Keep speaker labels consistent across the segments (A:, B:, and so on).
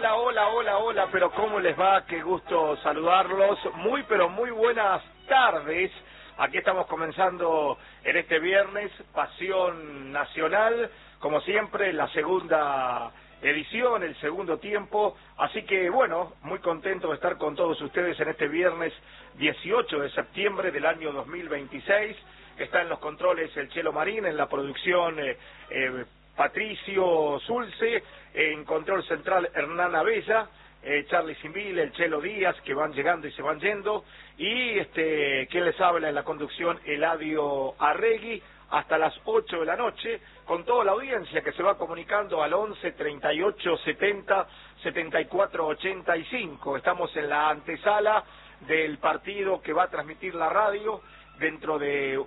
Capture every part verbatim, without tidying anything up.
A: Hola, hola, hola, hola, pero ¿cómo les va? Qué gusto saludarlos. Muy, pero muy buenas tardes. Aquí estamos comenzando en este viernes, Pasión Nacional, como siempre, la segunda edición, el segundo tiempo. Así que, bueno, muy contento de estar con todos ustedes en este viernes dieciocho de septiembre del año dos mil veintiséis. Está en los controles el Chelo Marín, en la producción eh, eh, Patricio Zulce, en control central Hernán Abella, eh, Charlie Simbil, el Chelo Díaz, que van llegando y se van yendo, y este quien les habla en la conducción, Eladio Arregui, hasta las ocho de la noche, con toda la audiencia que se va comunicando al once, treinta y ocho, setenta, setenta y cuatro, ochenta y cinco. Estamos en la antesala del partido que va a transmitir la radio dentro de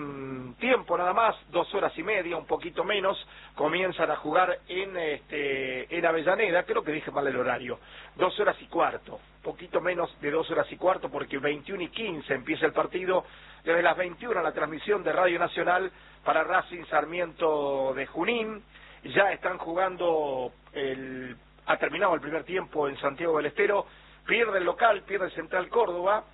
A: un tiempo nada más, dos horas y media, un poquito menos, comienzan a jugar en este en Avellaneda, creo que dije mal el horario, dos horas y cuarto, poquito menos de dos horas y cuarto, porque veintiuno y quince empieza el partido, desde las veintiuna la transmisión de Radio Nacional para Racing Sarmiento de Junín. Ya están jugando, el, ha terminado el primer tiempo en Santiago del Estero, pierde el local, pierde el Central Córdoba,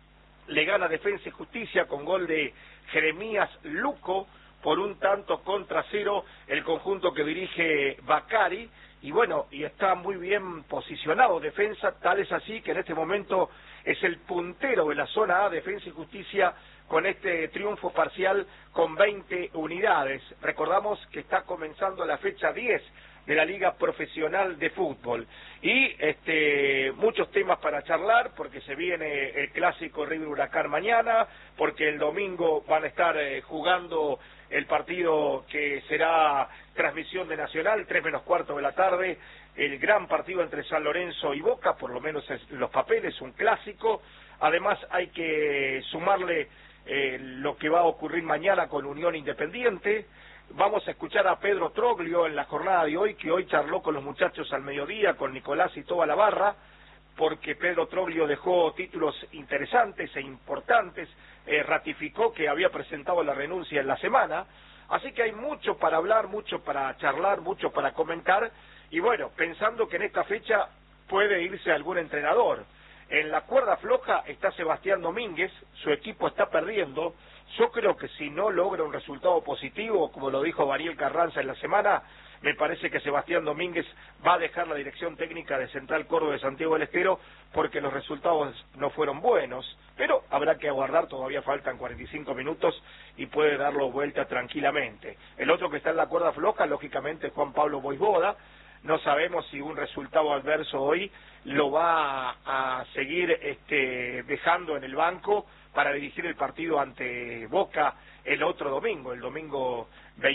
A: le gana Defensa y Justicia con gol de Jeremías Luco por un tanto contra cero, el conjunto que dirige Bacari, y bueno, y está muy bien posicionado Defensa, tal es así que en este momento es el puntero de la zona A, Defensa y Justicia, con este triunfo parcial con veinte unidades. Recordamos que está comenzando la fecha diez de la Liga Profesional de Fútbol. Y este muchos temas para charlar, porque se viene el clásico River Huracán mañana, porque el domingo van a estar eh, jugando el partido que será transmisión de Nacional, tres menos cuarto de la tarde, el gran partido entre San Lorenzo y Boca, por lo menos en los papeles, un clásico. Además hay que sumarle eh, lo que va a ocurrir mañana con Unión Independiente. Vamos a escuchar a Pedro Troglio en la jornada de hoy, que hoy charló con los muchachos al mediodía, con Nicolás y toda la barra, porque Pedro Troglio dejó títulos interesantes e importantes, eh, ratificó que había presentado la renuncia en la semana, así que hay mucho para hablar, mucho para charlar, mucho para comentar, y bueno, pensando que en esta fecha puede irse algún entrenador. En la cuerda floja está Sebastián Domínguez, su equipo está perdiendo. Yo creo que si no logra un resultado positivo, como lo dijo Daniel Carranza en la semana, me parece que Sebastián Domínguez va a dejar la dirección técnica de Central Córdoba de Santiago del Estero, porque los resultados no fueron buenos, pero habrá que aguardar, todavía faltan cuarenta y cinco minutos y puede darlo vuelta tranquilamente. El otro que está en la cuerda floja, lógicamente, es Juan Pablo Boisboda. No sabemos si un resultado adverso hoy lo va a seguir este, dejando en el banco para dirigir el partido ante Boca el otro domingo, el domingo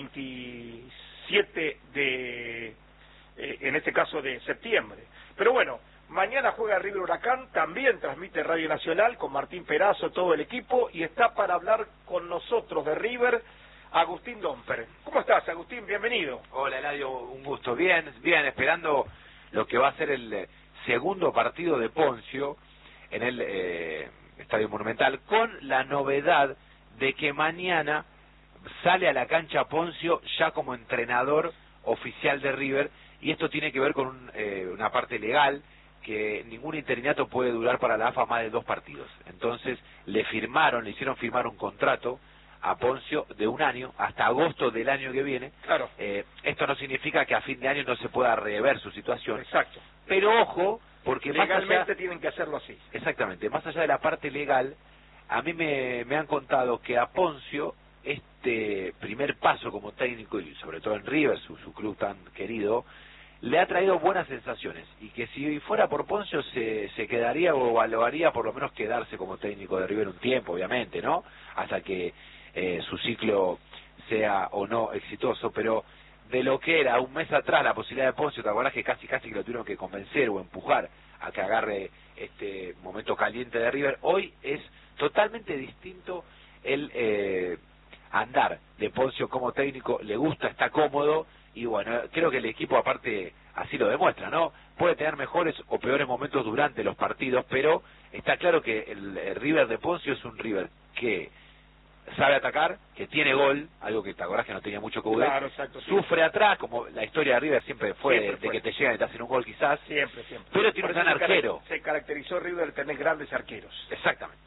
A: veintisiete de, eh, en este caso de septiembre. Pero bueno, mañana juega River Huracán, también transmite Radio Nacional con Martín Perazo, todo el equipo, y está para hablar con nosotros de River Agustín Domper. ¿Cómo estás, Agustín? Bienvenido.
B: Hola, Eladio, un gusto. Bien, bien, esperando lo que va a ser el segundo partido de Poncio en el eh, Estadio Monumental, con la novedad de que mañana sale a la cancha Poncio ya como entrenador oficial de River, y esto tiene que ver con un, eh, una parte legal, que ningún interinato puede durar para la A F A más de dos partidos. Entonces le firmaron, le hicieron firmar un contrato a Poncio de un año hasta agosto del año que viene.
A: Claro.
B: Eh, esto no significa que a fin de año no se pueda rever su situación.
A: Exacto.
B: Pero ojo, porque
A: legalmente
B: más allá,
A: tienen que hacerlo así.
B: Exactamente, más allá de la parte legal, a mí me, me han contado que a Poncio este primer paso como técnico, y sobre todo en River, su, su club tan querido, le ha traído buenas sensaciones, y que si fuera por Poncio se, se quedaría o valoraría por lo menos quedarse como técnico de River un tiempo, obviamente, ¿no? Hasta que eh, su ciclo sea o no exitoso, pero de lo que era un mes atrás la posibilidad de Poncio, ¿te acordás que casi casi que lo tuvieron que convencer o empujar a que agarre este momento caliente de River? Hoy es totalmente distinto el eh, andar de Poncio como técnico, le gusta, está cómodo, y bueno, creo que el equipo aparte así lo demuestra, ¿no? Puede tener mejores o peores momentos durante los partidos, pero está claro que el, el River de Poncio es un River que sabe atacar, que tiene gol, algo que te acordás que no tenía mucho Coudet,
A: claro, exacto, sí.
B: sufre atrás, como la historia de River siempre fue,
A: Siempre
B: de,
A: fue.
B: de que te llegan y te hacen un gol quizás,
A: Siempre, siempre.
B: pero tiene
A: Por
B: un gran
A: eso se
B: arquero.
A: Se caracterizó River de tener grandes arqueros.
B: Exactamente.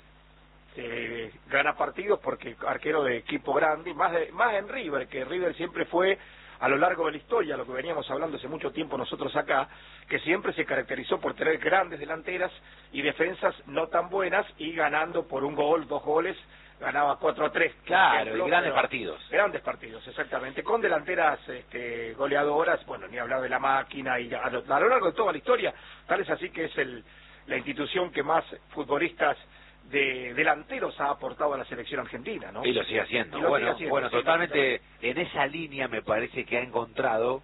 A: Eh, gana partidos porque arquero de equipo grande, más, de, más en River, que River siempre fue, a lo largo de la historia, lo que veníamos hablando hace mucho tiempo nosotros acá, que siempre se caracterizó por tener grandes delanteras y defensas no tan buenas, y ganando por un gol, dos goles, ganaba cuatro a tres.
B: Claro,
A: ejemplo,
B: y grandes
A: pero,
B: partidos.
A: Grandes partidos, exactamente, con delanteras este, goleadoras, bueno, ni hablar de la máquina, y a lo, a lo largo de toda la historia, tal es así que es el, la institución que más futbolistas de delanteros ha aportado a la selección argentina, ¿no?
B: Y lo sigue haciendo.
A: Lo
B: bueno,
A: sigue haciendo,
B: bueno,
A: sí,
B: totalmente en esa línea me parece que ha encontrado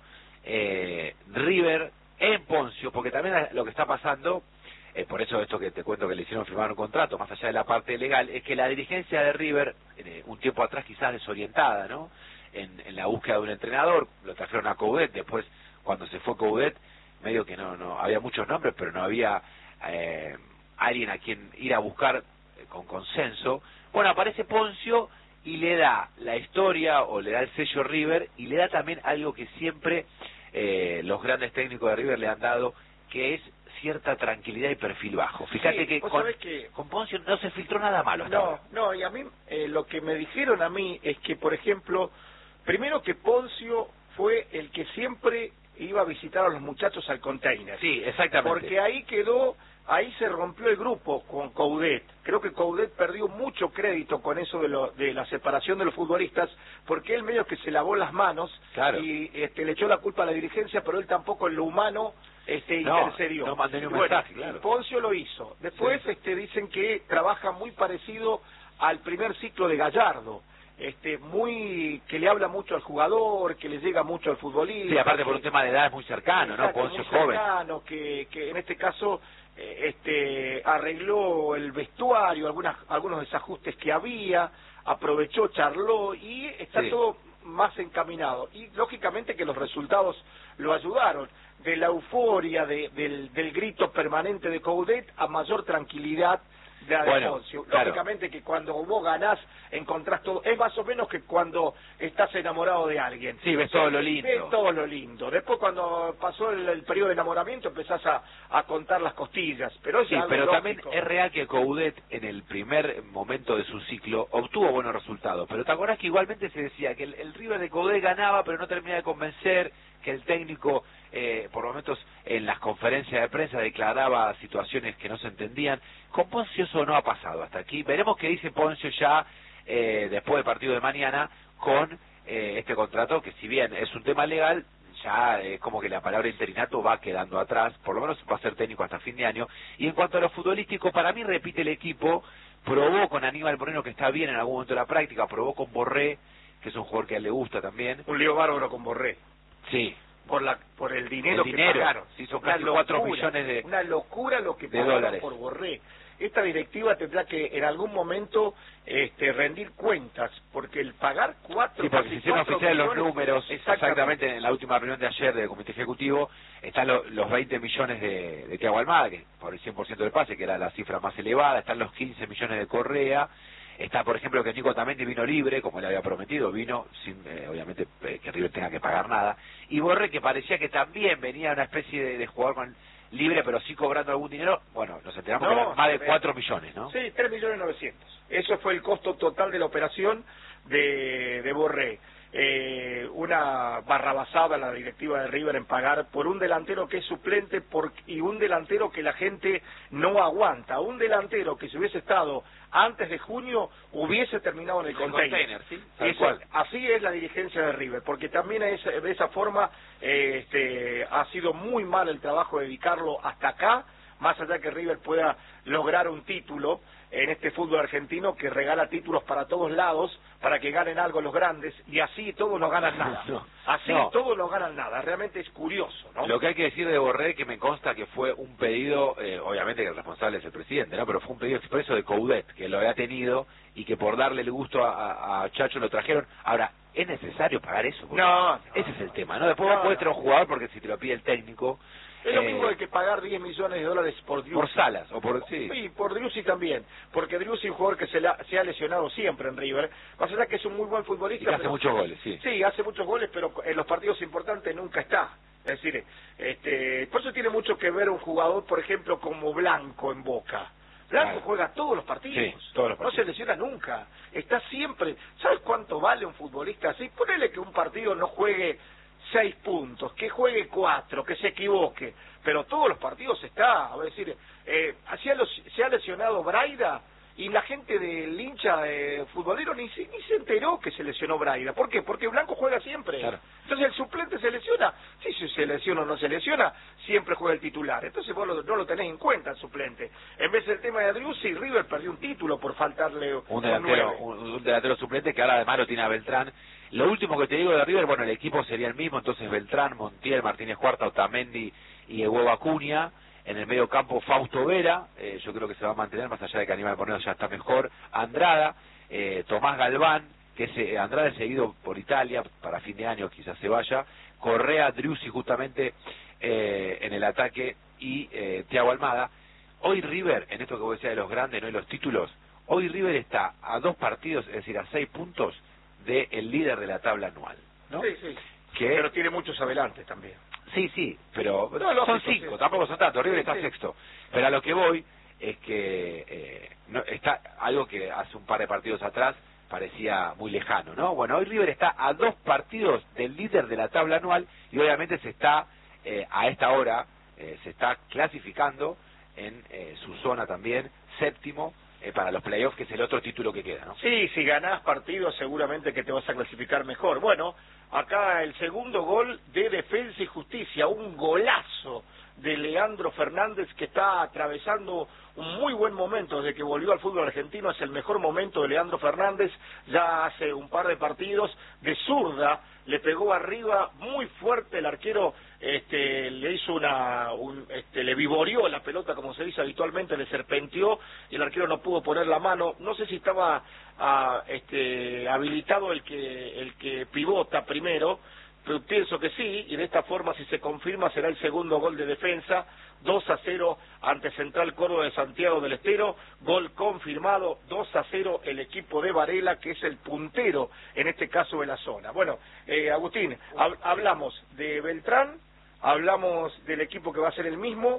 B: eh, River en Poncio, porque también lo que está pasando, eh, por eso esto que te cuento que le hicieron firmar un contrato, más allá de la parte legal, es que la dirigencia de River, eh, un tiempo atrás quizás desorientada, ¿no? En, en la búsqueda de un entrenador, lo trajeron a Coudet, después cuando se fue Coudet, medio que no, no había muchos nombres, pero no había eh, alguien a quien ir a buscar con consenso. Bueno, aparece Poncio y le da la historia o le da el sello River y le da también algo que siempre eh, los grandes técnicos de River le han dado, que es cierta tranquilidad y perfil bajo. Fíjate
A: sí,
B: que,
A: vos
B: con,
A: sabés que
B: con Poncio no se filtró nada malo hasta
A: no,
B: ahora.
A: no, y a mí eh, lo que me dijeron a mí es que, por ejemplo, primero que Poncio fue el que siempre iba a visitar a los muchachos al container.
B: Sí, exactamente.
A: Porque ahí quedó, ahí se rompió el grupo con Coudet. Creo que Coudet perdió mucho crédito con eso de, lo, de la separación de los futbolistas, porque él medio que se lavó las manos,
B: claro,
A: y este, le echó la culpa a la dirigencia, pero él tampoco en lo humano este,
B: no,
A: intercedió.
B: no mandó ni un
A: bueno,
B: mensaje, claro.
A: Poncio lo hizo. Después
B: Sí.
A: este, dicen que trabaja muy parecido al primer ciclo de Gallardo. Este, muy, que le habla mucho al jugador, que le llega mucho al futbolista.
B: Sí, aparte
A: que,
B: por un tema de edad es muy cercano, ¿no?
A: exacto,
B: Poncio
A: muy
B: es joven.
A: cercano, que, que en este caso eh, este, arregló el vestuario, algunas, algunos desajustes que había, aprovechó, charló, y está
B: Sí.
A: todo más encaminado. Y lógicamente que los resultados lo ayudaron. De la euforia, de, del, del grito permanente de Coudet a mayor tranquilidad de la de
B: Bueno,
A: Poncio.
B: claro.
A: Lógicamente que cuando vos ganás, encontrás todo. Es más o menos que cuando estás enamorado de alguien.
B: Sí, ves todo lo lindo.
A: Ves todo lo lindo. Después, cuando pasó el, el periodo de enamoramiento, empezás a, a contar las costillas. Pero es
B: Sí,
A: algo
B: pero
A: lógico.
B: también es real que Coudet en el primer momento de su ciclo obtuvo buenos resultados. Pero te acordás que igualmente se decía que el, el River de Coudet ganaba, pero no terminaba de convencer, que el técnico, eh, por momentos en las conferencias de prensa, declaraba situaciones que no se entendían. Con Poncio eso no ha pasado hasta aquí. Veremos qué dice Poncio ya eh, después del partido de mañana con eh, este contrato, que si bien es un tema legal, ya es como que la palabra interinato va quedando atrás, por lo menos va a ser técnico hasta fin de año. Y en cuanto a lo futbolístico, para mí repite el equipo, probó con Aníbal Moreno, que está bien en algún momento de la práctica, probó con Borré, que es un jugador que a él le gusta también.
A: Un lío bárbaro con Borré.
B: Sí.
A: Por la por el dinero,
B: el
A: que
B: dinero.
A: pagaron.
B: Sí, son
A: Una
B: casi
A: locura,
B: cuatro millones de
A: una locura lo que
B: de
A: pagaron
B: dólares.
A: por Borré. Esta directiva tendrá que en algún momento este, rendir cuentas, porque el pagar cuatro...
B: Sí, porque se hicieron oficiales los números,
A: exactamente.
B: exactamente en la última reunión de ayer del Comité Ejecutivo, están lo, los veinte millones de, de Thiago Almada, que por el cien por ciento del pase, que era la cifra más elevada, están los quince millones de Correa, está, por ejemplo, que Nico Tamendi vino libre, como le había prometido, vino sin, eh, obviamente, eh, que River tenga que pagar nada, y Borré, que parecía que también venía una especie de, de jugador con, libre, pero sí cobrando algún dinero, bueno, nos enteramos
A: No,
B: que eran más de
A: eh,
B: cuatro millones, ¿no?
A: Sí, tres millones novecientos. Eso fue el costo total de la operación de, de Borré. Eh, una barrabasada la directiva de River en pagar por un delantero que es suplente por, y un delantero que la gente no aguanta. Un delantero que si hubiese estado antes de junio hubiese terminado en el,
B: El
A: container.
B: container, sí, tal
A: Eso,
B: cual.
A: así es la dirigencia de River, porque también es, de esa forma eh, este, ha sido muy mal el trabajo de dedicarlo hasta acá, más allá que River pueda lograr un título en este fútbol argentino que regala títulos para todos lados, para que ganen algo los grandes, y así todos no ganan nada.
B: No,
A: así
B: no.
A: todos no ganan nada, realmente es curioso, ¿no?
B: Lo que hay que decir de Borré, que me consta que fue un pedido, eh, obviamente que el responsable es el presidente, ¿no? Pero fue un pedido expreso de Coudet, que lo había tenido, y que por darle el gusto a, a, a Chacho lo trajeron. Ahora, ¿es necesario pagar eso? Porque
A: No, no,
B: ese es el tema, ¿no? Después
A: no,
B: vos podés
A: no.
B: tener un jugador, porque si te lo pide el técnico,
A: Es lo
B: eh,
A: mismo de que pagar diez millones de dólares por Driussi.
B: Por Salas, o por... Sí,
A: sí por Driussi también, porque Driussi es un jugador que se, la, se ha lesionado siempre en River, más allá que es un muy buen futbolista.
B: Y que hace
A: pero,
B: muchos goles, sí.
A: Sí, hace muchos goles, pero en los partidos importantes nunca está. Es decir, este, por eso tiene mucho que ver un jugador, por ejemplo, como Blanco en Boca. Blanco claro. juega todos los partidos,
B: sí, todos los partidos,
A: no se lesiona nunca, está siempre. ¿Sabes cuánto vale un futbolista así? Ponele que un partido no juegue seis puntos, que juegue cuatro, que se equivoque, pero todos los partidos está, a decir, eh, se, ha, se ha lesionado Braida y la gente del hincha eh, futbolero ni, ni se enteró que se lesionó Braida. ¿Por qué? Porque Blanco juega siempre. Claro. Entonces el suplente se lesiona. Sí, si se lesiona o no se lesiona, siempre juega el titular. Entonces vos lo, no lo tenés en cuenta el suplente. En vez del tema de Driussi, River perdió un título por faltarle
B: un delantero, un, un delantero suplente que ahora además lo tiene a Beltrán. Lo último que te digo de River, bueno, el equipo sería el mismo, entonces Beltrán, Montiel, Martínez Cuarta, Otamendi y Hugo Acuña. En el medio campo Fausto Vera, eh, yo creo que se va a mantener, más allá de que Aníbal Moreno ya está mejor. Andrada, eh, Tomás Galván, que es, eh, Andrada es seguido por Italia, para fin de año quizás se vaya. Correa, Driussi justamente eh, en el ataque y eh, Thiago Almada. Hoy River, en esto que vos decías de los grandes, no de los títulos, hoy River está a dos partidos, es decir, a seis puntos del líder de la tabla anual, ¿no?
A: Sí, sí.
B: Que,
A: pero tiene muchos adelantes también.
B: Sí, sí, pero
A: no, lógico,
B: son cinco, sí. Tampoco son tantos, River sí, está sí. sexto. Pero a lo que voy es que eh, no, está algo que hace un par de partidos atrás parecía muy lejano, ¿no? Bueno, hoy River está a dos partidos del líder de la tabla anual y obviamente se está, eh, a esta hora, eh, se está clasificando en eh, su zona también, séptimo, eh, para los playoffs, que es el otro título que queda, ¿no?
A: Sí, si ganás partidos seguramente que te vas a clasificar mejor. Bueno, acá el segundo gol de Defensa y Justicia, un golazo de Leandro Fernández que está atravesando un muy buen momento desde que volvió al fútbol argentino. Es el mejor momento de Leandro Fernández, ya hace un par de partidos de zurda, le pegó arriba muy fuerte el arquero, este, le hizo una, un, este, le vivoreó la pelota como se dice habitualmente, le serpenteó y el arquero no pudo poner la mano. No sé si estaba a, este, habilitado el que, el que pivota primero, pero pienso que sí, y de esta forma, si se confirma, será el segundo gol de Defensa, dos a cero ante Central Córdoba de Santiago del Estero, gol confirmado, dos a cero el equipo de Varela, que es el puntero, en este caso de la zona. Bueno, eh, Agustín, hab hablamos de Beltrán, hablamos del equipo que va a ser el mismo,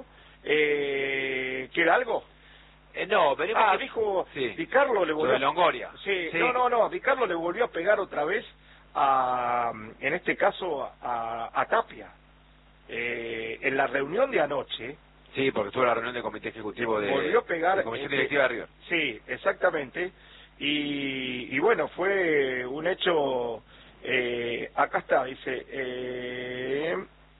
A: eh, ¿queda algo?
B: Eh, no, veremos.
A: Ah,
B: que...
A: dijo,
B: sí.
A: Di Carlo le volvió...
B: de Longoria.
A: Sí,
B: sí,
A: no, no, no, Di Carlo le volvió a pegar otra vez a, en este caso, a, a Tapia. Eh, en la reunión de anoche...
B: Sí, porque estuvo la reunión del comité ejecutivo de,
A: volvió a pegar,
B: de comisión
A: este,
B: directiva de River.
A: Sí, exactamente. Y, y bueno, fue un hecho... Eh, acá está, dice... Eh,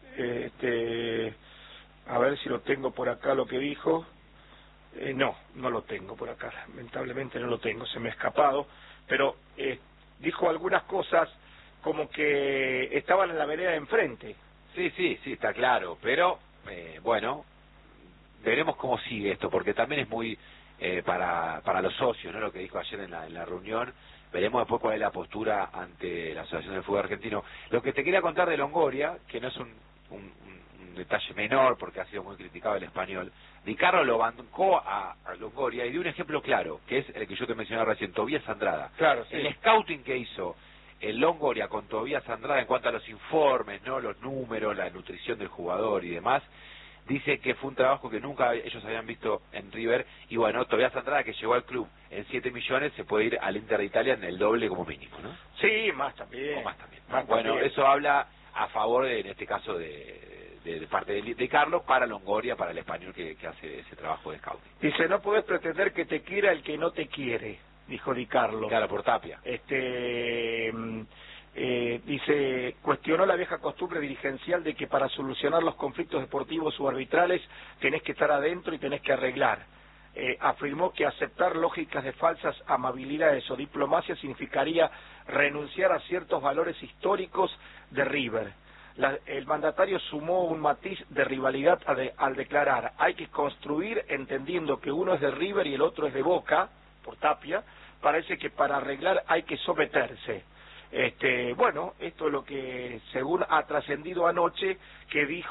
A: este, a ver si lo tengo por acá lo que dijo... Eh, no, no lo tengo por acá, lamentablemente no lo tengo, se me ha escapado, pero eh, dijo algunas cosas como que estaban en la vereda de enfrente.
B: Sí, sí, sí, está claro, pero eh, bueno, veremos cómo sigue esto, porque también es muy eh, para para los socios, ¿no? Lo que dijo ayer en la, en la reunión, veremos después cuál es la postura ante la Asociación del Fútbol Argentino. Lo que te quería contar de Longoria, que no es un, un, un detalle menor, porque ha sido muy criticado el Español, Di Carlo lo bancó a, a Longoria y dio un ejemplo claro, que es el que yo te mencionaba recién, Tobías Andrada.
A: Claro, sí.
B: El scouting que hizo el Longoria con Tobías Andrada en cuanto a los informes, no, los números, la nutrición del jugador y demás, dice que fue un trabajo que nunca ellos habían visto en River, y bueno, Tobías Andrada, que llegó al club en siete millones, se puede ir al Inter de Italia en el doble como mínimo, ¿no?
A: Sí, más también.
B: O más también.
A: Más
B: bueno,
A: también.
B: Eso habla a favor, de, en este caso, de... De, de parte de, de Carlos para Longoria, para el español que, que hace ese trabajo de scouting.
A: Dice, no podés pretender que te quiera el que no te quiere, dijo Di Carlo.
B: Claro, por Tapia.
A: Este, eh, dice, cuestionó la vieja costumbre dirigencial de que para solucionar los conflictos deportivos o arbitrales tenés que estar adentro y tenés que arreglar. Eh, afirmó que aceptar lógicas de falsas amabilidades o diplomacia significaría renunciar a ciertos valores históricos de River. La, el mandatario sumó un matiz de rivalidad a de, al declarar, hay que construir entendiendo que uno es de River y el otro es de Boca, por Tapia, parece que para arreglar hay que someterse. Este, bueno, esto es lo que según ha trascendido anoche, que dijo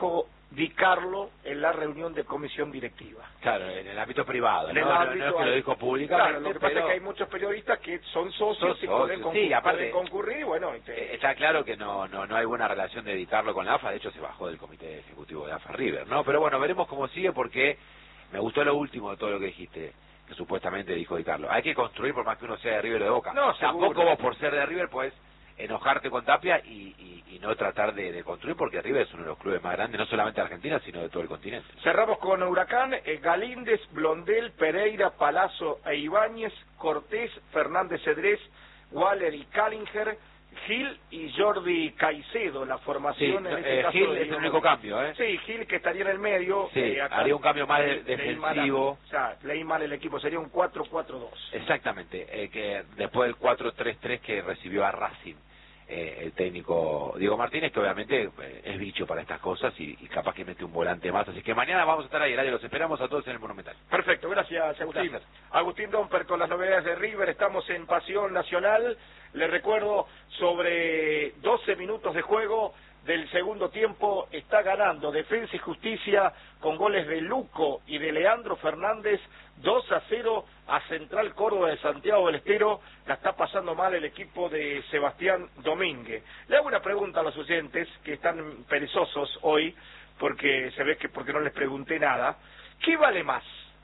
A: Di Carlo en la reunión de comisión directiva.
B: Claro, en el ámbito privado,
A: en el
B: ¿no?
A: ámbito,
B: no es que lo dijo públicamente.
A: Claro, lo que pasa
B: pero...
A: es que hay muchos periodistas que son socios,
B: Son
A: y pueden,
B: socios,
A: concurrir,
B: sí, aparte,
A: pueden concurrir, bueno... Y te...
B: Está claro que no, no, no hay buena relación de Di Carlo con la A F A, de hecho se bajó del comité ejecutivo de A F A River, ¿no? Pero bueno, veremos cómo sigue porque me gustó lo último de todo lo que dijiste, que supuestamente dijo Di Carlo. Hay que construir por más que uno sea de River o de Boca.
A: No,
B: Tampoco
A: seguro.
B: vos por ser de River pues enojarte con Tapia y, y, y no tratar de, de construir, porque River es uno de los clubes más grandes, no solamente de Argentina, sino de todo el continente.
A: Cerramos con Huracán, eh, Galíndez, Blondel, Pereira, Palazzo e Ibáñez, Cortés, Fernández Cedrés, Waller y Callinger, Gil y Jordi Caicedo, la formación
B: Sí,
A: en este
B: eh,
A: caso.
B: Gil
A: de,
B: es el único cambio, ¿eh?
A: Sí, Gil que estaría en el medio.
B: Sí,
A: eh, acá
B: haría un cambio más de,
A: leí
B: defensivo.
A: Mal, o sea, leí mal el equipo, sería un cuatro cuatro dos.
B: Exactamente, eh, que después del cuatro tres tres que recibió a Racing. Eh, el técnico Diego Martínez, que obviamente eh, es bicho para estas cosas y, y capaz que mete un volante más, así que mañana vamos a estar ahí, los esperamos a todos en el Monumental.
A: Perfecto, gracias Agustín.
B: Gracias.
A: Agustín Domper con las novedades de River, estamos en Pasión Nacional, les recuerdo sobre doce minutos de juego del segundo tiempo, está ganando Defensa y Justicia con goles de Luco y de Leandro Fernández, dos a cero a Central Córdoba de Santiago del Estero. La está pasando mal el equipo de Sebastián Domínguez. Le hago una pregunta a los oyentes que están perezosos hoy, porque se ve que porque no les pregunté nada. ¿Qué vale más?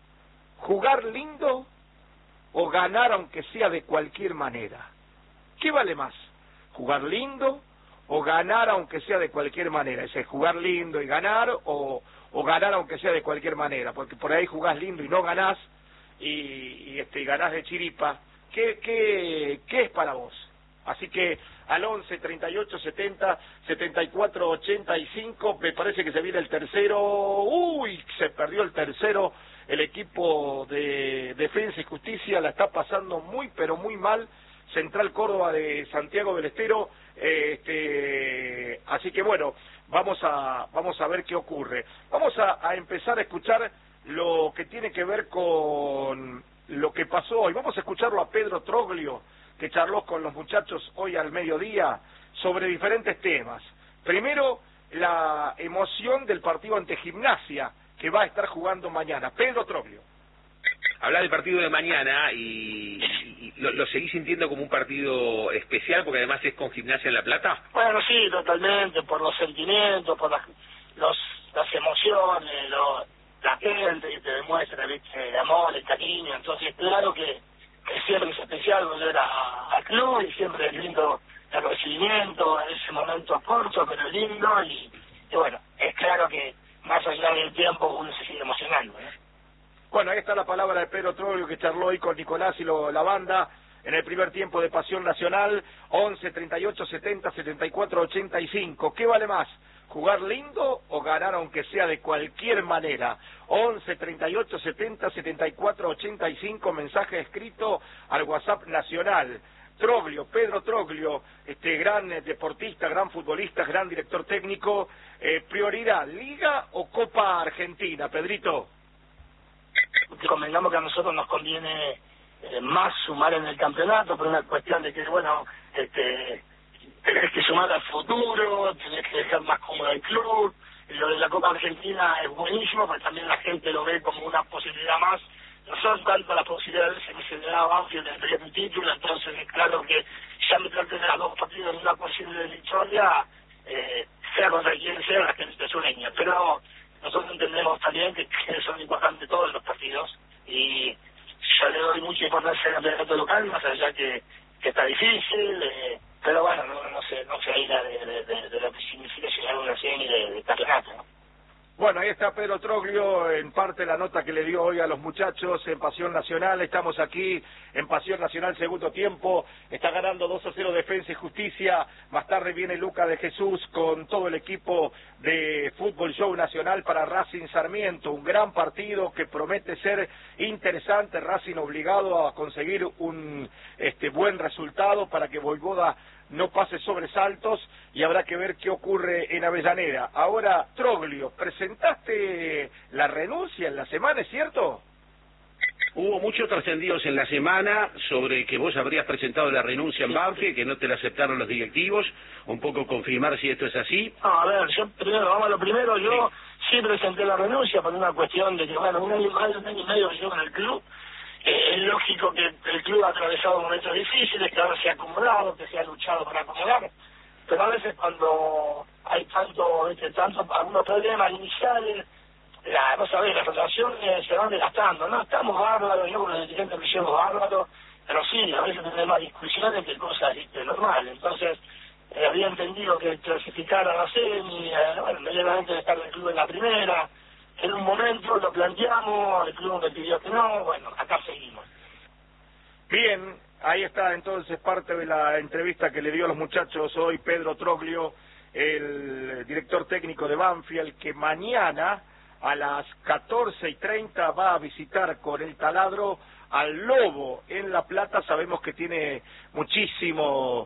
A: ¿Jugar lindo o ganar aunque sea de cualquier manera? ¿Qué vale más? ¿Jugar lindo o ganar aunque sea de cualquier manera? Es decir, jugar lindo y ganar o, o ganar aunque sea de cualquier manera, porque por ahí jugás lindo y no ganás y, y, este, y ganás de chiripa. ¿Qué, qué, ¿Qué es para vos? Así que al once, treinta y ocho, setenta, setenta y cuatro, ochenta y cinco, me parece que se viene el tercero. Uy, se perdió el tercero. El equipo de Defensa y Justicia la está pasando muy pero muy mal. Central Córdoba de Santiago del Estero, eh, este, así que bueno, vamos a vamos a ver qué ocurre. Vamos a, a empezar a escuchar lo que tiene que ver con lo que pasó hoy. Vamos a escucharlo a Pedro Troglio, que charló con los muchachos hoy al mediodía sobre diferentes temas. Primero, la emoción del partido ante Gimnasia, que va a estar jugando mañana. Pedro Troglio.
C: Hablar del partido de mañana y, y, y lo, lo seguís sintiendo como un partido especial porque además es con Gimnasia en La Plata.
D: Bueno, sí, totalmente, por los sentimientos, por las, los, las emociones, lo, la gente que te demuestra, ¿viste? El amor, el cariño. Entonces, claro que, que siempre es especial volver al club y siempre es lindo el recibimiento, en ese momento corto, pero lindo. Y, y bueno, es claro que más allá del tiempo uno se sigue emocionando, ¿eh?
A: Bueno, ahí está la palabra de Pedro Troglio, que charló hoy con Nicolás y lo, la banda en el primer tiempo de Pasión Nacional. Once, treinta y ocho, setenta, setenta y cuatro, ochenta y cinco. ¿Qué vale más? ¿Jugar lindo o ganar aunque sea de cualquier manera? Once, treinta y ocho, setenta, setenta y cuatro, ochenta y cinco. Mensaje escrito al WhatsApp nacional. Troglio, Pedro Troglio, este gran deportista, gran futbolista, gran director técnico. Eh, prioridad, ¿Liga o Copa Argentina, Pedrito?
D: Convengamos que a nosotros nos conviene eh, más sumar en el campeonato por una cuestión de que, bueno, este, tenés que sumar al futuro, tenés que dejar más cómodo el club. Lo de la Copa Argentina es buenísimo, pero también la gente lo ve como una posibilidad más. No son tanto las posibilidades que se le da a Banfield de pelear un título, entonces es claro que ya me traten de las dos partidos en una posible victoria, eh, sea contra quien sea, la gente sueña. Pero nosotros entendemos también que, que son importantes todos los partidos y yo le doy mucha importancia al campeonato local, más allá que, que está difícil, eh, pero bueno, no, no sé, no sé ahí la de, de, de, de lo que significa llegar a una semi de, de campeonato, ¿no?
A: Bueno, ahí está Pedro Troglio, en parte la nota que le dio hoy a los muchachos en Pasión Nacional. Estamos aquí en Pasión Nacional, segundo tiempo. Está ganando dos a cero Defensa y Justicia. Más tarde viene Luca de Jesús con todo el equipo de Fútbol Show Nacional para Racing Sarmiento. Un gran partido que promete ser interesante. Racing obligado a conseguir un este buen resultado para que Voivoda no pase sobresaltos, y habrá que ver qué ocurre en Avellaneda. Ahora, Troglio, presentaste la renuncia en la semana, ¿es cierto?
C: Hubo muchos trascendidos en la semana sobre que vos habrías presentado la renuncia en Banfield, que no te la aceptaron los directivos, un poco confirmar si esto es así.
D: No, a ver, yo primero, vamos a lo primero, yo sí presenté la renuncia por una cuestión de que, bueno, un año más, un año y medio que llevo en el club. Eh, es lógico que el club ha atravesado momentos difíciles, que ahora se ha acomodado, que se ha luchado para acomodar, pero a veces cuando hay tanto, este, tanto algunos problemas iniciales, la, vos sabés, las relaciones se van desgastando, ¿no? Estamos bárbaros, yo con los dirigentes me llevo bárbaros, pero sí, a veces tenemos discusiones que cosas ¿viste? Normales. Entonces, eh, había entendido que clasificar a la semi, eh, bueno, inmediatamente de estar el club en la primera, en un momento lo planteamos, el club me pidió que no, bueno, acá seguimos.
A: Bien, ahí está entonces parte de la entrevista que le dio a los muchachos hoy Pedro Troglio, el director técnico de Banfield, que mañana a las catorce y treinta va a visitar con el taladro al Lobo en La Plata. Sabemos que tiene muchísimo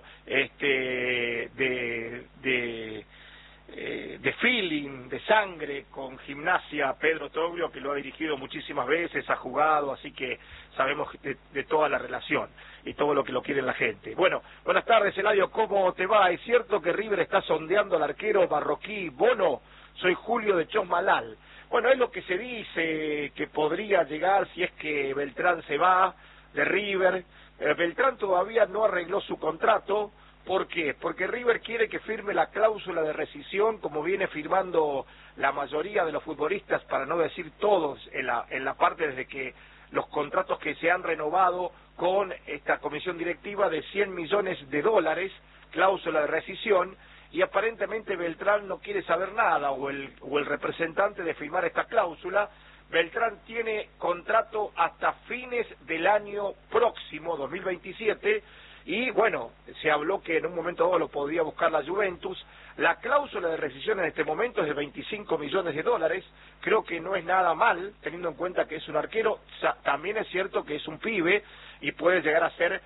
A: este de de eh, de feeling, de sangre con Gimnasia Pedro Troglio, que lo ha dirigido muchísimas veces, ha jugado, así que sabemos de, de toda la relación y todo lo que lo quiere la gente. Bueno, buenas tardes, Eladio, ¿cómo te va? ¿Es cierto que River está sondeando al arquero marroquí Bono? Soy Julio de Chosmalal. Bueno, es lo que se dice que podría llegar si es que Beltrán se va de River. Eh, Beltrán todavía no arregló su contrato. ¿Por qué? Porque River quiere que firme la cláusula de rescisión, como viene firmando la mayoría de los futbolistas, para no decir todos, en la, en la parte desde que los contratos que se han renovado con esta comisión directiva de cien millones de dólares, cláusula de rescisión, y aparentemente Beltrán no quiere saber nada, o el, o el representante de firmar esta cláusula. Beltrán tiene contrato hasta fines del año próximo, dos mil veintisiete, y bueno, se habló que en un momento dado lo podría buscar la Juventus. La cláusula de rescisión en este momento es de veinticinco millones de dólares, creo que no es nada mal, teniendo en cuenta que es un arquero. También es cierto que es un pibe y puede llegar a ser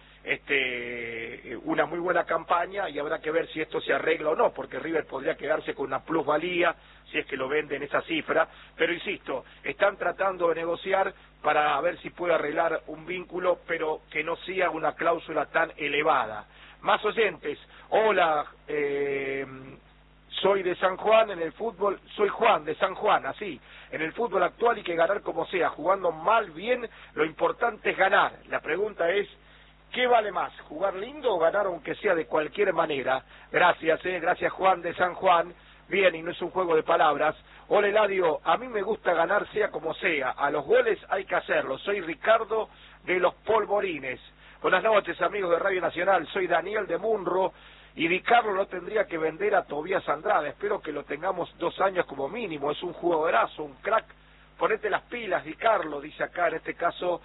A: este una muy buena campaña, y habrá que ver si esto se arregla o no, porque River podría quedarse con una plusvalía si es que lo venden esa cifra, pero insisto, están tratando de negociar para ver si puede arreglar un vínculo, pero que no sea una cláusula tan elevada. Más oyentes, hola, eh, soy de San Juan, en el fútbol, soy Juan de San Juan, así, en el fútbol actual hay que ganar como sea, jugando mal, bien, lo importante es ganar. La pregunta es, ¿qué vale más, jugar lindo o ganar aunque sea de cualquier manera? Gracias, eh, gracias Juan de San Juan. Bien, y no es un juego de palabras. Hola Eladio, a mí me gusta ganar sea como sea, a los goles hay que hacerlo. Soy Ricardo de los Polvorines. Buenas noches amigos de Radio Nacional, soy Daniel de Munro, y Di Carlo no tendría que vender a Tobías Andrade, espero que lo tengamos dos años como mínimo, es un jugadorazo, un crack. Ponete las pilas, Di Carlo, dice acá en este caso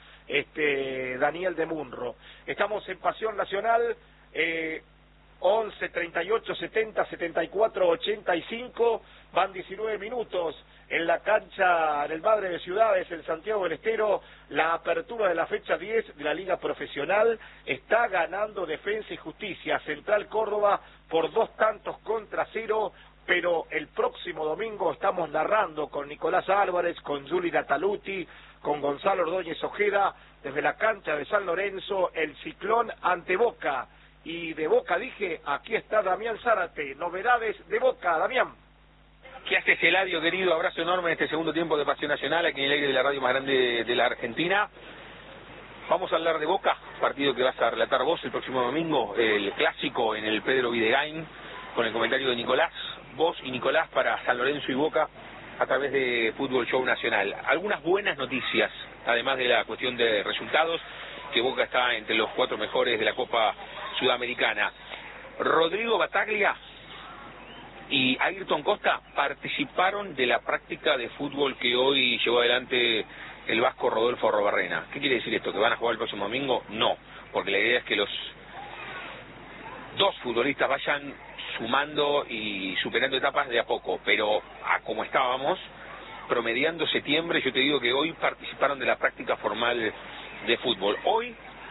A: este Daniel de Munro. Estamos en Pasión Nacional, eh, once, treinta y ocho, setenta, setenta y cuatro, ochenta y cinco, van diecinueve minutos en la cancha del Madre de Ciudades, en Santiago del Estero. La apertura de la fecha diez de la Liga Profesional, está ganando Defensa y Justicia, Central Córdoba por dos tantos contra cero, pero el próximo domingo estamos narrando con Nicolás Álvarez, con Juli Nataluti, con Gonzalo Ordóñez Ojeda, desde la cancha de San Lorenzo, el Ciclón ante Boca. Y de Boca dije, aquí está Damián Zárate, novedades de Boca, Damián.
C: ¿Qué haces, Eladio, querido? Abrazo enorme en este segundo tiempo de Pasión Nacional, aquí en el aire de la radio más grande de la Argentina. Vamos a hablar de Boca, partido que vas a relatar vos el próximo domingo, el clásico en el Pedro Videgain, con el comentario de Nicolás, vos y Nicolás para San Lorenzo y Boca a través de Fútbol Show Nacional. Algunas buenas noticias, además de la cuestión de resultados, que Boca está entre los cuatro mejores de la Copa Sudamericana. Rodrigo Bataglia y Ayrton Costa participaron de la práctica de fútbol que hoy llevó adelante el vasco Rodolfo Arrobarrena. ¿Qué quiere decir esto? ¿Que van a jugar el próximo domingo? No, porque la idea es que los dos futbolistas vayan sumando y superando etapas de a poco, pero a como estábamos, promediando septiembre, yo te digo que hoy participaron de la práctica formal de fútbol. Hoy,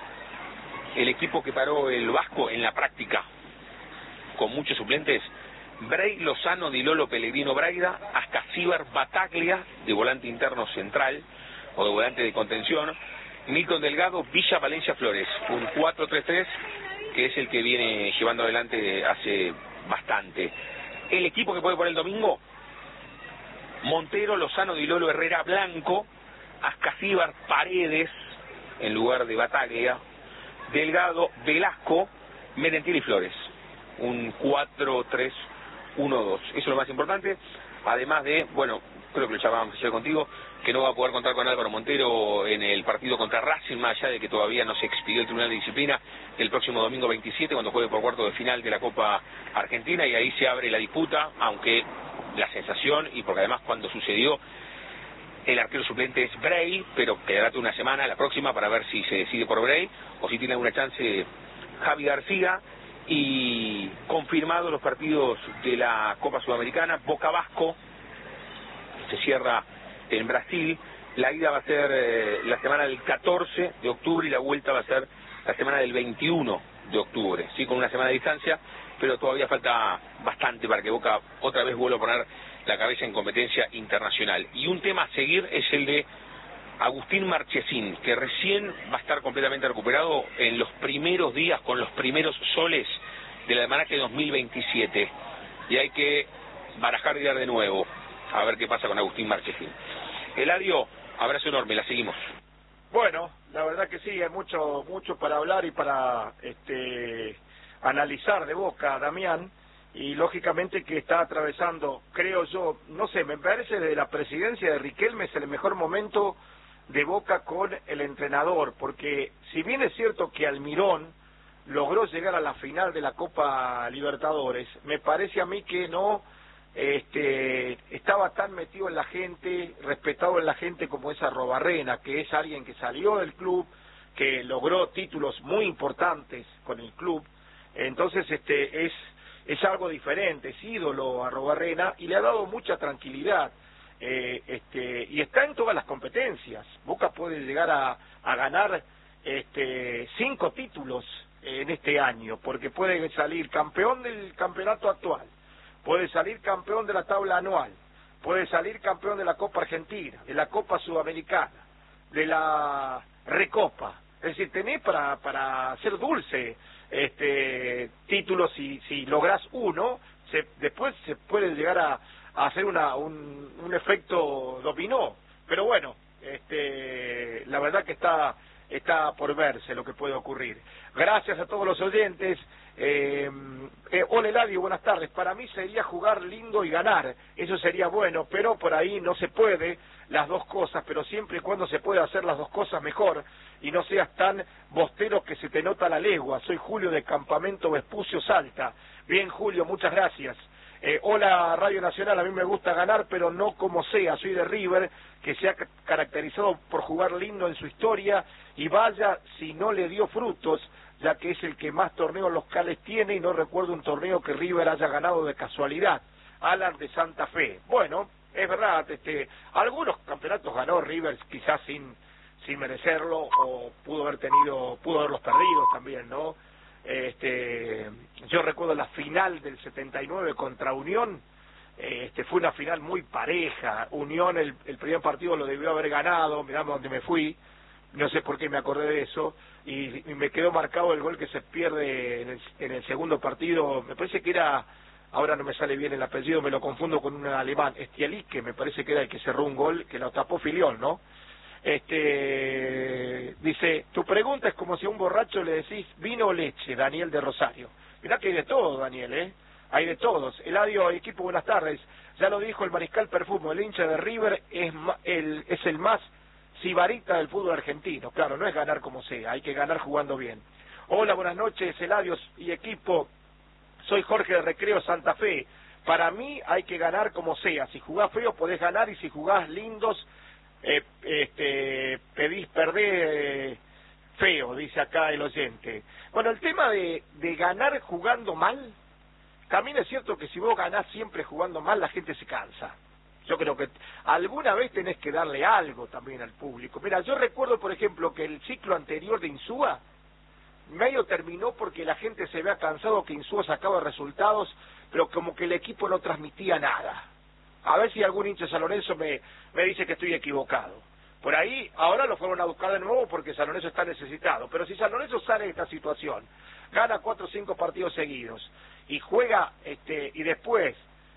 C: el equipo que paró el vasco en la práctica, con muchos suplentes, Bray Lozano, Di Lolo, Pellegrino, Braida, Ascasíbar, Bataglia, de volante interno central, o de volante de contención, Milton Delgado, Villa, Valencia, Flores, un cuatro tres tres, que es el que viene llevando adelante hace bastante. El equipo que puede poner el domingo, Montero, Lozano, Di Lolo, Herrera, Blanco, Ascasíbar, Paredes, en lugar de Bataglia, Delgado, Velasco, Merentiel y Flores. Un cuatro tres uno dos. Eso es lo más importante. Además de, bueno, creo que lo llamábamos ayer contigo, que no va a poder contar con Álvaro Montero en el partido contra Racing, más allá de que todavía no se expidió el Tribunal de Disciplina, el próximo domingo veintisiete, cuando juegue por cuarto de final de la Copa Argentina, y ahí se abre la disputa, aunque la sensación, y porque además cuando sucedió, el arquero suplente es Bray, pero quedará una semana, la próxima, para ver si se decide por Bray, o si tiene alguna chance Javi García. Y confirmados los partidos de la Copa Sudamericana, Boca Vasco, se cierra en Brasil, la ida va a ser eh, la semana del catorce de octubre y la vuelta va a ser la semana del veintiuno de octubre, sí, con una semana de distancia, pero todavía falta bastante para que Boca otra vez vuelva a poner la cabeza en competencia internacional. Y un tema a seguir es el de Agustín Marchesín, que recién va a estar completamente recuperado en los primeros días, con los primeros soles del almanaque dos mil veintisiete. Y hay que barajar ideas de nuevo, a ver qué pasa con Agustín Marchesín. Eladio, abrazo enorme, la seguimos.
A: Bueno, la verdad que sí, hay mucho mucho para hablar y para este analizar de Boca, Damián, y lógicamente que está atravesando, creo yo, no sé, me parece desde la presidencia de Riquelme es el mejor momento de Boca con el entrenador, porque si bien es cierto que Almirón logró llegar a la final de la Copa Libertadores, me parece a mí que no este estaba tan metido en la gente, respetado en la gente como es Arrobarrena, que es alguien que salió del club, que logró títulos muy importantes con el club. Entonces este es es algo diferente, es ídolo Arrobarrena y le ha dado mucha tranquilidad. Eh, este, y está en todas las competencias. Boca puede llegar a, a ganar este, cinco títulos en este año, porque puede salir campeón del campeonato actual, puede salir campeón de la tabla anual, puede salir campeón de la Copa Argentina, de la Copa Sudamericana, de la Recopa. Es decir, tenés para, para hacer dulce este, títulos. Si, si lográs uno, se, después se puede llegar a a hacer una, un, un efecto dominó, pero bueno, este, la verdad que está está por verse lo que puede ocurrir. Gracias a todos los oyentes. Eh, eh, hola Eladio, buenas tardes. Para mí sería jugar lindo y ganar, eso sería bueno, pero por ahí no se puede las dos cosas, pero siempre y cuando se pueda hacer las dos cosas mejor y no seas tan bostero que se te nota la legua. Soy Julio de Campamento Vespucio, Salta. Bien Julio, muchas gracias. Eh, hola Radio Nacional, a mí me gusta ganar, pero no como sea. Soy de River, que se ha caracterizado por jugar lindo en su historia, y vaya si no le dio frutos, ya que es el que más torneos locales tiene, y no recuerdo un torneo que River haya ganado de casualidad. Alan de Santa Fe. Bueno, es verdad, este, algunos campeonatos ganó River quizás sin sin merecerlo, o pudo haber tenido, pudo haberlos perdido también, ¿no? Este, yo recuerdo la final del setenta y nueve contra Unión. Este, fue una final muy pareja. Unión el, el primer partido lo debió haber ganado, mirá dónde me fui, no sé por qué me acordé de eso, y, y me quedó marcado el gol que se pierde en el, en el segundo partido. Me parece que era, ahora no me sale bien el apellido, me lo confundo con un alemán, Stialique, me parece que era el que cerró un gol, que lo tapó Filiol, ¿no? Este, dice, tu pregunta es como si a un borracho le decís vino o leche, Daniel de Rosario. Mirá que hay de todo, Daniel, ¿eh? Hay de todos. Eladio, equipo, buenas tardes. Ya lo dijo el Mariscal Perfumo, el hincha de River es el, es el más sibarita del fútbol argentino. Claro, no es ganar como sea, hay que ganar jugando bien. Hola, buenas noches, Eladio y equipo. Soy Jorge de Recreo Santa Fe. Para mí hay que ganar como sea. Si jugás feo podés ganar, y si jugás lindos Eh, este, pedís perder eh, feo, dice acá el oyente. Bueno, el tema de, de ganar jugando mal, también es cierto que si vos ganás siempre jugando mal, la gente se cansa. Yo creo que alguna vez tenés que darle algo también al público. Mira, yo recuerdo, por ejemplo, que el ciclo anterior de Insúa medio terminó porque la gente se había cansado que Insúa sacaba resultados, pero como que el equipo no transmitía nada. A ver si algún hincha de San Lorenzo me, me dice que estoy equivocado. Por ahí, ahora lo fueron a buscar de nuevo porque San Lorenzo está necesitado. Pero si San Lorenzo sale de esta situación, gana cuatro o cinco partidos seguidos, y juega, este, y después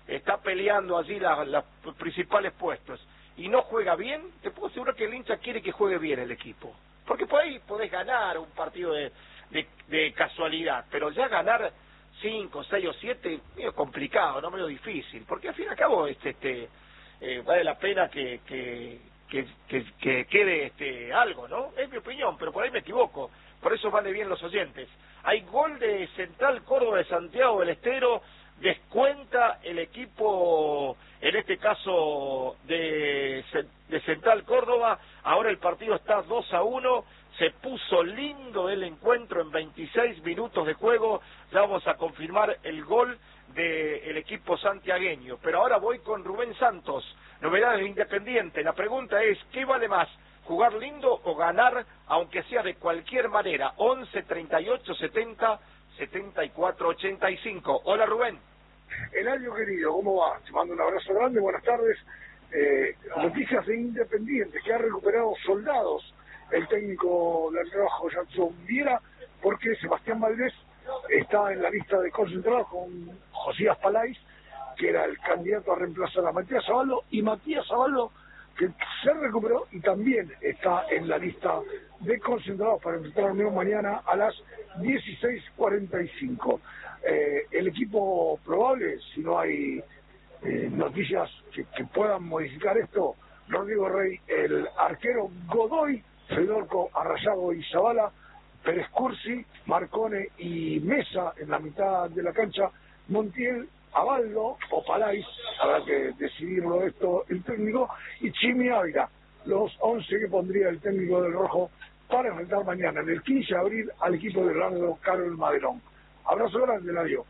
A: está peleando allí los principales puestos y no juega bien, te puedo asegurar que el hincha quiere que juegue bien el equipo. Porque por ahí podés ganar un partido de, de, de casualidad, pero ya ganar cinco, seis o siete, medio complicado, no medio difícil, porque al fin y al cabo este, este, eh, vale la pena que, que, que, que, que quede este, algo, ¿no? Es mi opinión, pero por ahí me equivoco, por eso vale bien los oyentes. Hay gol de Central Córdoba de Santiago del Estero, descuenta el equipo, en este caso de, de Central Córdoba, ahora el partido está dos a uno, se puso lindo el encuentro en veintiséis minutos de juego, ya vamos a confirmar el gol del equipo santiagueño, pero ahora voy con Rubén Santos, novedades de Independiente, la pregunta es, ¿qué vale más? ¿Jugar lindo o ganar, aunque sea de cualquier manera? once, treinta y ocho, setenta, setenta y cuatro, ochenta y cinco. Hola Rubén.
E: Eladio querido, ¿cómo va? Te mando un abrazo grande, buenas tardes. Eh, noticias de Independiente, que ha recuperado soldados el técnico del trabajo Jackson Viera, porque Sebastián Valdés está en la lista de concentrados con Josías Palais, que era el candidato a reemplazar a Matías Zaballo, y Matías Zaballo, que se recuperó y también está en la lista de concentrados para enfrentar a Unión mañana a las dieciséis cuarenta y cinco. Eh, el equipo probable, si no hay eh, noticias que, que puedan modificar esto, Rodrigo Rey, el arquero Godoy, Fedorco, Arrayago y Zavala, Pérez Cursi, Marcone y Mesa en la mitad de la cancha, Montiel, Abaldo o Palais, habrá que decidirlo esto el técnico, y Chimi Ávila, los once que pondría el técnico del Rojo para enfrentar mañana, en el quince de abril, al equipo de Leonardo Carol Madelón. Abrazo grande, Ladio.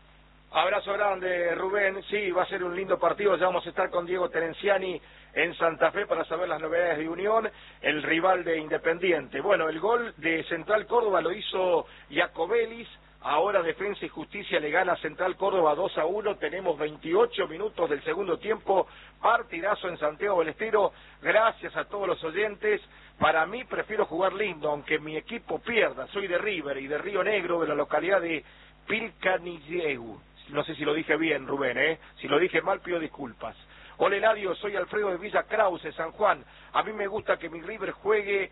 A: Abrazo grande, Rubén. Sí, va a ser un lindo partido. Ya vamos a estar con Diego Terenciani en Santa Fe para saber las novedades de Unión, el rival de Independiente. Bueno, el gol de Central Córdoba lo hizo Jacobelis. Ahora Defensa y Justicia le gana a Central Córdoba dos a uno. Tenemos veintiocho minutos del segundo tiempo. Partidazo en Santiago del Estero. Gracias a todos los oyentes. Para mí prefiero jugar lindo, aunque mi equipo pierda. Soy de River y de Río Negro, de la localidad de Pilcanilleu. No sé si lo dije bien, Rubén, ¿eh? Si lo dije mal, pido disculpas. Hola, Eladio, soy Alfredo de Villa Krause, San Juan. A mí me gusta que mi River juegue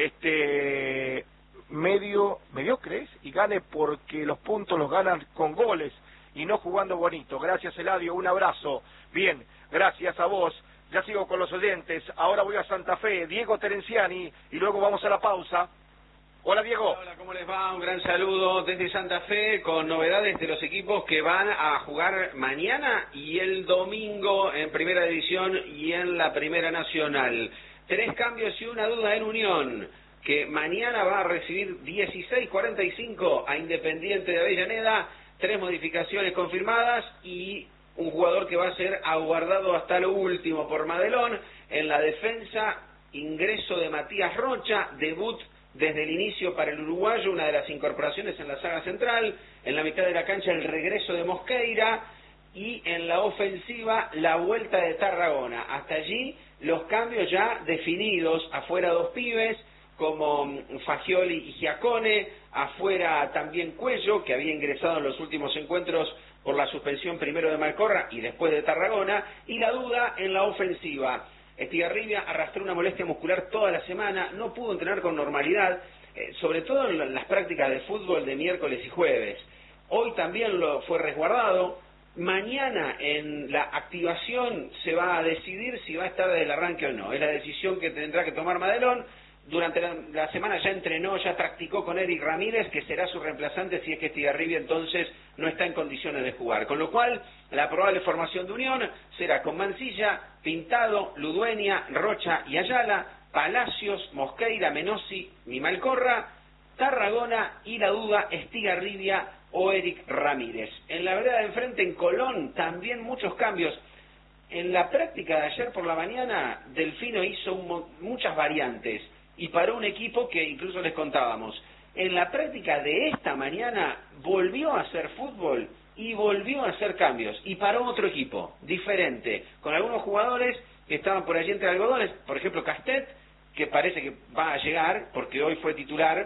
A: este medio, mediocres y gane porque los puntos los ganan con goles y no jugando bonito. Gracias, Eladio, un abrazo. Bien, gracias a vos. Ya sigo con los oyentes. Ahora voy a Santa Fe, Diego Terenciani, y luego vamos a la pausa. Hola, Diego.
F: Hola, ¿cómo les va? Un gran saludo desde Santa Fe con novedades de los equipos que van a jugar mañana y el domingo en Primera División y en la Primera Nacional. Tres cambios y una duda en Unión, que mañana va a recibir dieciséis cuarenta y cinco a Independiente de Avellaneda, tres modificaciones confirmadas y un jugador que va a ser aguardado hasta lo último por Madelón. En la defensa, ingreso de Matías Rocha, debut desde el inicio para el uruguayo, una de las incorporaciones en la saga central. En la mitad de la cancha el regreso de Mosqueira y en la ofensiva la vuelta de Tarragona. Hasta allí los cambios ya definidos, afuera dos pibes como Fagioli y Giacone, afuera también Cuello, que había ingresado en los últimos encuentros por la suspensión primero de Malcorra y después de Tarragona, y la duda en la ofensiva. Estigarribia arrastró una molestia muscular toda la semana, no pudo entrenar con normalidad, eh, sobre todo en las prácticas de fútbol de miércoles y jueves. Hoy también lo fue resguardado. Mañana en la activación se va a decidir si va a estar desde el arranque o no. Es la decisión que tendrá que tomar Madelón. Durante la, la semana ya entrenó, ya practicó con Eric Ramírez, que será su reemplazante si es que Estigarribia entonces no está en condiciones de jugar. Con lo cual, la probable formación de Unión será con Mancilla, Pintado, Ludueña, Rocha y Ayala, Palacios, Mosqueira, Menossi y Malcorra, Tarragona y la duda Estigarribia o Eric Ramírez. En la vereda de enfrente, en Colón, también muchos cambios. En la práctica de ayer por la mañana, Delfino hizo un, muchas variantes y paró un equipo que incluso les contábamos. En la práctica de esta mañana volvió a hacer fútbol y volvió a hacer cambios y paró otro equipo diferente, con algunos jugadores que estaban por allí entre algodones, por ejemplo Castet, que parece que va a llegar porque hoy fue titular.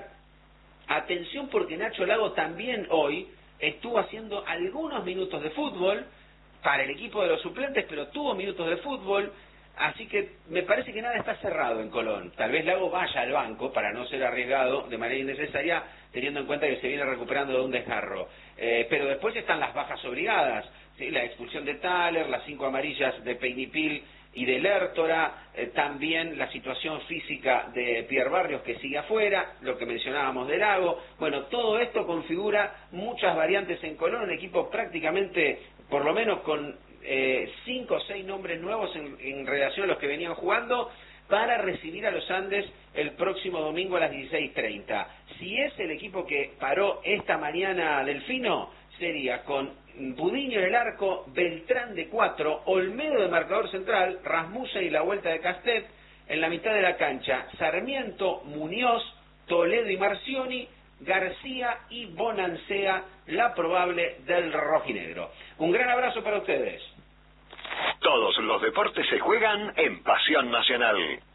F: Atención porque Nacho Lago también hoy estuvo haciendo algunos minutos de fútbol para el equipo de los suplentes, pero tuvo minutos de fútbol. Así que me parece que nada está cerrado en Colón. Tal vez Lago vaya al banco para no ser arriesgado de manera innecesaria, teniendo en cuenta que se viene recuperando de un desgarro. Eh, pero después están las bajas obligadas, ¿sí? La expulsión de Thaler, las cinco amarillas de Peñipil y de Lertora, eh, también la situación física de Pierre Barrios que sigue afuera, lo que mencionábamos de Lago. Bueno, todo esto configura muchas variantes en Colón, un equipo prácticamente, por lo menos con Eh, cinco o seis nombres nuevos en, en relación a los que venían jugando para recibir a los Andes el próximo domingo a las dieciséis treinta. Si es el equipo que paró esta mañana Delfino, sería con Budiño en el arco, Beltrán de cuatro, Olmedo de marcador central, Rasmussen y la vuelta de Castet, en la mitad de la cancha Sarmiento, Muñoz, Toledo y Marcioni, García y Bonancea, la probable del rojinegro. Un gran abrazo para ustedes.
G: Todos los deportes se juegan en Pasión Nacional.